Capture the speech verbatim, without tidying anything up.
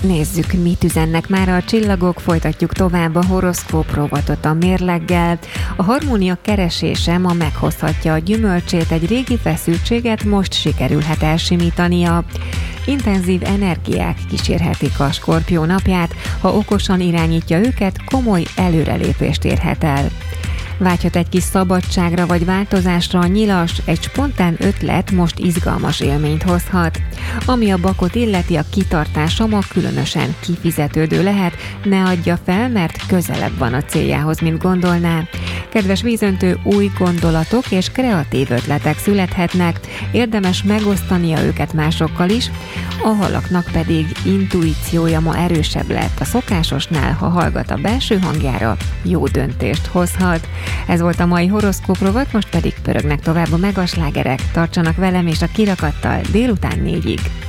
Nézzük, mit üzennek már a csillagok, folytatjuk tovább a horoszkóp rovatot a mérleggel. A harmónia keresése ma meghozhatja a gyümölcsét, egy régi feszültséget most sikerülhet elsimítania. Intenzív energiák kísérhetik a Skorpió napját, ha okosan irányítja őket, komoly előrelépést érhet el. Vágyhat egy kis szabadságra vagy változásra a Nyilas, egy spontán ötlet most izgalmas élményt hozhat. Ami a Bakot illeti, a kitartása ma különösen kifizetődő lehet, ne adja fel, mert közelebb van a céljához, mint gondolná. Kedves vízöntő, új gondolatok és kreatív ötletek születhetnek, érdemes megosztania őket másokkal is, a halaknak pedig intuíciója ma erősebb lett a szokásosnál, ha hallgat a belső hangjára, jó döntést hozhat. Ez volt a mai horoszkóp rovat, most pedig pörögnek tovább a megaslágerek, tartsanak velem és a Kirakattal délután négyig.